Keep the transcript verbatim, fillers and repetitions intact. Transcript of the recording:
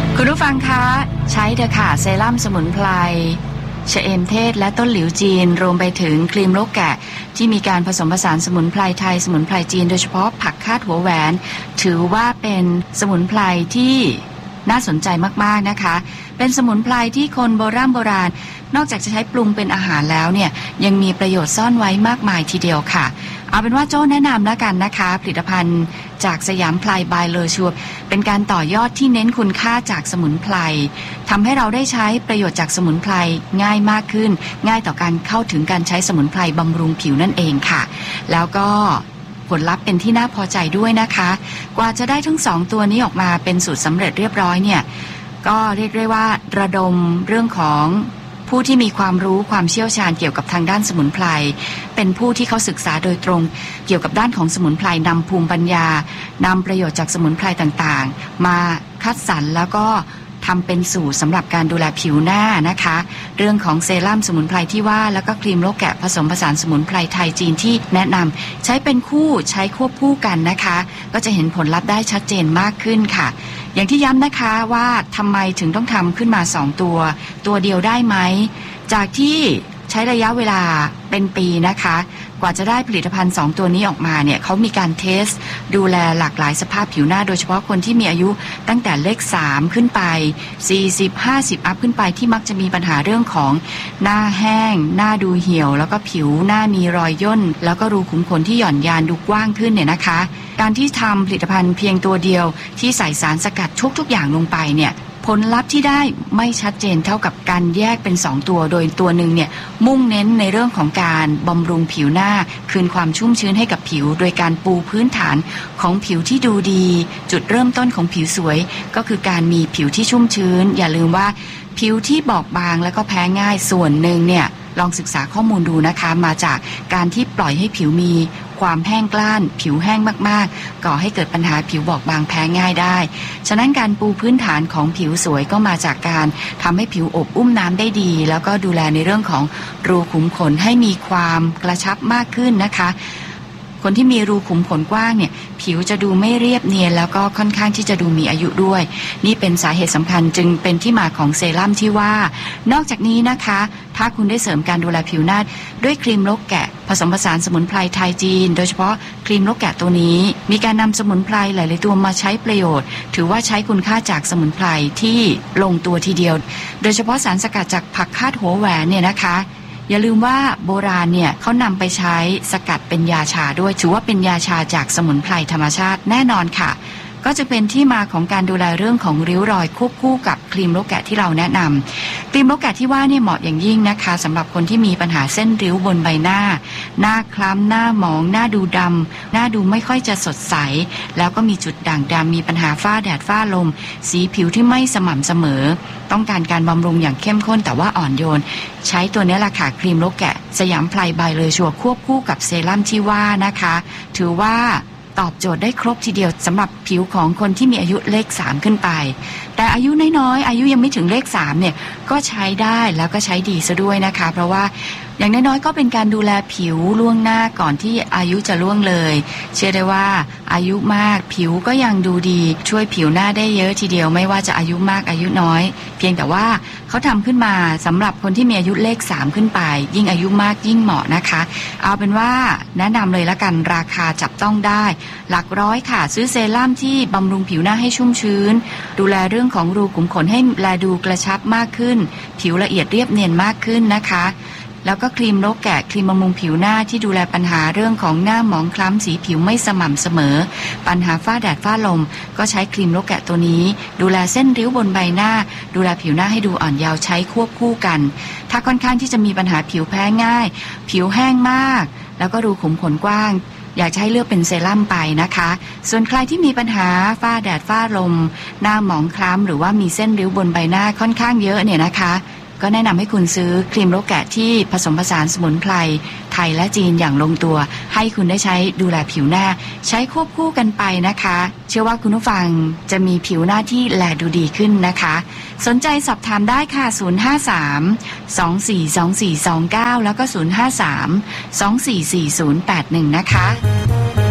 คุณผู้ฟังคะใช้เถอะค่ะเซรั่มสมุนไพรชะเอมเทศและต้นหลิวจีนรวมไปถึงครีมโลกแกะที่มีการผสมผสานสมุนไพรไทยสมุนไพรจีนโดยเฉพาะผักคาดหัวแหวนถือว่าเป็นสมุนไพรที่น่าสนใจมากๆนะคะเป็นสมุนไพรที่คนโบราณโบราณนอกจากจะใช้ปรุงเป็นอาหารแล้วเนี่ยยังมีประโยชน์ซ่อนไว้มากมายทีเดียวค่ะเอาเป็นว่าโจ้แนะนำแล้วกันนะคะผลิตภัณฑ์จากสยามไพรบายเลอชัวเป็นการต่อยอดที่เน้นคุณค่าจากสมุนไพรทำให้เราได้ใช้ประโยชน์จากสมุนไพรง่ายมากขึ้นง่ายต่อการเข้าถึงการใช้สมุนไพรบำรุงผิวนั่นเองค่ะแล้วก็ผลลัพธ์เป็นที่น่าพอใจด้วยนะคะกว่าจะได้ทั้งสองตัวนี้ออกมาเป็นสูตรสำเร็จเรียบร้อยเนี่ยก็เรียกได้ว่าระดมเรื่องของผู้ที่มีความรู้ความเชี่ยวชาญเกี่ยวกับทางด้านสมุนไพรเป็นผู้ที่เขาศึกษาโดยตรงเกี่ยวกับด้านของสมุนไพรนำภูมิปัญญานำประโยชน์จากสมุนไพรต่างๆมาคัดสรรแล้วก็ทำเป็นสูตรสำหรับการดูแลผิวหน้านะคะเรื่องของเซรั่มสมุนไพรที่ว่าแล้วก็ครีมโลกแกะผสมผสานสมุนไพรไทยจีนที่แนะนำใช้เป็นคู่ใช้ควบคู่กันนะคะก็จะเห็นผลลัพธ์ได้ชัดเจนมากขึ้นค่ะอย่างที่ย้ำนะคะว่าทำไมถึงต้องทำขึ้นมาสองตัวตัวเดียวได้ไหมจากที่ใช้ระยะเวลาเป็นปีนะคะกว่าจะได้ผลิตภัณฑ์สองตัวนี้ออกมาเนี่ยเขามีการเทสดูแลหลากหลายสภาพผิวหน้าโดยเฉพาะคนที่มีอายุตั้งแต่เลขสามขึ้นไปสี่สิบ ห้าสิบอัพขึ้นไปที่มักจะมีปัญหาเรื่องของหน้าแห้งหน้าดูเหี่ยวแล้วก็ผิวหน้ามีรอยย่นแล้วก็รูขุมขนที่หย่อนยานดูกว้างขึ้นเนี่ยนะคะการที่ทำผลิตภัณฑ์เพียงตัวเดียวที่ใส่สารสกัดทุกๆอย่างลงไปเนี่ยผลลัพธ์ที่ได้ไม่ชัดเจนเท่ากับการแยกเป็นสองตัวโดยตัวหนึ่งเนี่ยมุ่งเน้นในเรื่องของการบำรุงผิวหน้าคืนความชุ่มชื้นให้กับผิวโดยการปูพื้นฐานของผิวที่ดูดีจุดเริ่มต้นของผิวสวยก็คือการมีผิวที่ชุ่มชื้นอย่าลืมว่าผิวที่บอบบางแล้วก็แพ้ง่ายส่วนหนึ่งเนี่ยลองศึกษาข้อมูลดูนะคะมาจากการที่ปล่อยให้ผิวมีความแห้งกล้านผิวแห้งมากๆก่อให้เกิดปัญหาผิวบอบบางแพ้ง่ายได้ฉะนั้นการปูพื้นฐานของผิวสวยก็มาจากการทำให้ผิวอบอุ้มน้ำได้ดีแล้วก็ดูแลในเรื่องของรูขุมขนให้มีความกระชับมากขึ้นนะคะคนที่มีรูขุมขนกว้างเนี่ยผิวจะดูไม่เรียบเนียนแล้วก็ค่อนข้างที่จะดูมีอายุด้วยนี่เป็นสาเหตุสำคัญจึงเป็นที่มาของเซรั่มที่ว่านอกจากนี้นะคะถ้าคุณได้เสริมการดูแลผิวหน้าด้วยครีมโลกแกะผสมผสานสมุนไพรไทยจีนโดยเฉพาะครีมโลกแกะตัวนี้มีการนำสมุนไพรหลายๆตัวมาใช้ประโยชน์ถือว่าใช้คุณค่าจากสมุนไพรที่ลงตัวทีเดียวโดยเฉพาะสารสกัดจากผักคาดหัวแหวนเนี่ยนะคะอย่าลืมว่าโบราณเนี่ยเขานำไปใช้สกัดเป็นยาชาด้วยถือว่าเป็นยาชาจากสมุนไพรธรรมชาติแน่นอนค่ะก็จะเป็นที่มาของการดูแลเรื่องของริ้วรอยควบคู่กับครีมโลกแกะที่เราแนะนำครีมโลกแกะที่ว่าเนี่ยเหมาะอย่างยิ่งนะคะสำหรับคนที่มีปัญหาเส้นริ้วบนใบหน้าหน้าคล้ำหน้าหมองหน้าดูดำหน้าดูไม่ค่อยจะสดใสแล้วก็มีจุดด่างดำมีปัญหาฝ้าแดดฝ้าลมสีผิวที่ไม่สม่ำเสมอต้องการการบำรุงอย่างเข้มข้นแต่ว่าอ่อนโยนใช้ตัวนี้แหละค่ะครีมโลกแกะสยามไพรบายเลอชัวควบคู่กับเซรั่มที่ว่านะคะถือว่าตอบโจทย์ได้ครบทีเดียวสำหรับผิวของคนที่มีอายุเลขสามขึ้นไปแต่อายุน้อยๆอายุยังไม่ถึงเลขสามเนี่ยก็ใช้ได้แล้วก็ใช้ดีซะด้วยนะคะเพราะว่าอย่างน้อยๆก็เป็นการดูแลผิวล่วงหน้าก่อนที่อายุจะล่วงเลยเชื่อได้ว่าอายุมากผิวก็ยังดูดีช่วยผิวหน้าได้เยอะทีเดียวไม่ว่าจะอายุมากอายุน้อยเพียงแต่ว่าเขาทำขึ้นมาสำหรับคนที่มีอายุเลขสามขึ้นไปยิ่งอายุมากยิ่งเหมาะนะคะเอาเป็นว่าแนะนำเลยละกันราคาจับต้องได้หลักร้อยค่ะซื้อเซรั่มที่บำรุงผิวหน้าให้ชุ่มชื้นดูแลเรื่องของรูขุมขนให้แลดูกระชับมากขึ้นผิวละเอียดเรียบเนียนมากขึ้นนะคะแล้วก็ครีมโลกแกะครีมบำรุงผิวหน้าที่ดูแลปัญหาเรื่องของหน้าหมองคล้ำสีผิวไม่สม่ำเสมอปัญหาฝ้าแดดฝ้าลมก็ใช้ครีมโลกแกะตัวนี้ดูแลเส้นริ้วบนใบหน้าดูแลผิวหน้าให้ดูอ่อนเยาว์ใช้ควบคู่กันถ้าค่อนข้างที่จะมีปัญหาผิวแพ้ง่ายผิวแห้งมากแล้วก็รูขุมขนกว้างอยากจะให้เลือกเป็นเซรั่มไปนะคะส่วนใครที่มีปัญหาฝ้าแดดฝ้าลมหน้าหมองคล้ำหรือว่ามีเส้นริ้วบนใบหน้าค่อนข้างเยอะเนี่ยนะคะก็แนะนำให้คุณซื้อครีมโลกแกะที่ผสมผสานสมุนไพรไทยและจีนอย่างลงตัวให้คุณได้ใช้ดูแลผิวหน้าใช้ควบคู่กันไปนะคะเชื่อว่าคุณผู้ฟังจะมีผิวหน้าที่แลดูดีขึ้นนะคะสนใจสอบถามได้ค่ะศูนย์ ห้า สาม สอง สี่ สอง สี่ สอง เก้าแล้วก็ศูนย์ ห้า สาม สอง สี่ สี่ ศูนย์ แปด หนึ่งนะคะ